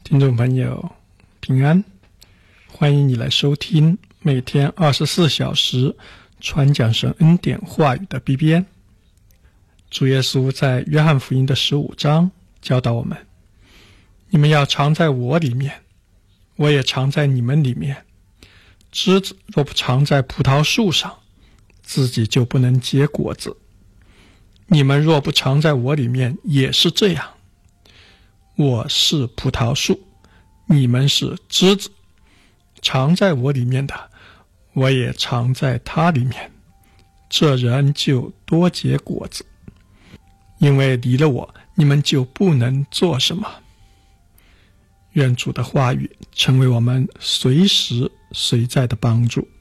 听众朋友平安，欢迎你来收听每天24小时传讲神恩典话语的 BBN。 主耶稣在约翰福音的15章教导我们，你们要常在我里面，我也常在你们里面。枝子若不常在葡萄树上，自己就不能结果子。你们若不常在我里面，也是这样。我是葡萄树，你们是枝子，常在我里面的，我也常在他里面，这人就多结果子。因为离了我，你们就不能做什么。愿主的话语成为我们随时随在的帮助。